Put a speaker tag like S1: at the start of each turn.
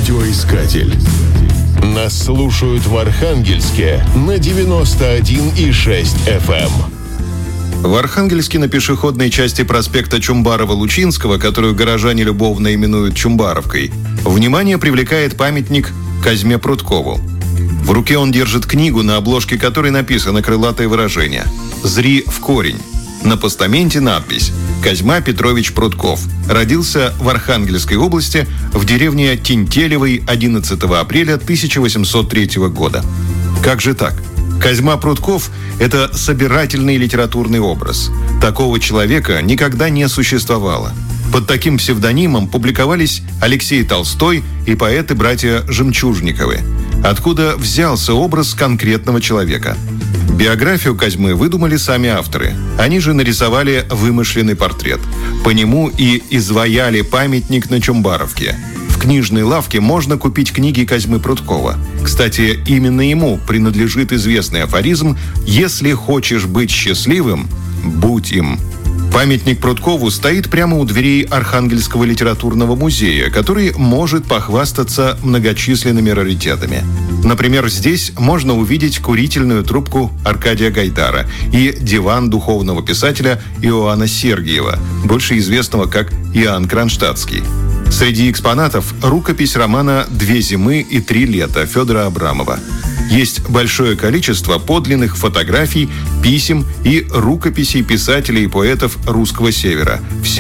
S1: Радиоискатель. Нас слушают в Архангельске на 91,6 FM.
S2: В Архангельске на пешеходной части проспекта Чумбарова-Лучинского, которую горожане любовно именуют Чумбаровкой, внимание привлекает памятник Козьме Прудкову. В руке он держит книгу, на обложке которой написано крылатое выражение «Зри в корень». На постаменте надпись «Козьма Петрович Прудков. Родился в Архангельской области в деревне Тинтелевой 11 апреля 1803 года». Как же так? Козьма Прудков – это собирательный литературный образ. Такого человека никогда не существовало. Под таким псевдонимом публиковались Алексей Толстой и поэты-братья Жемчужниковы. Откуда взялся образ конкретного человека? Биографию Козьмы выдумали сами авторы. Они же нарисовали вымышленный портрет. По нему и изваяли памятник на Чумбаровке. В книжной лавке можно купить книги Козьмы Прудкова. Кстати, именно ему принадлежит известный афоризм «Если хочешь быть счастливым, будь им». Памятник Прудкову стоит прямо у дверей Архангельского литературного музея, который может похвастаться многочисленными раритетами. Например, здесь можно увидеть курительную трубку Аркадия Гайдара и диван духовного писателя Иоанна Сергиева, больше известного как Иоанн Кронштадтский. Среди экспонатов рукопись романа «Две зимы и три лета» Федора Абрамова. Есть большое количество подлинных фотографий, писем и рукописей писателей и поэтов Русского Севера.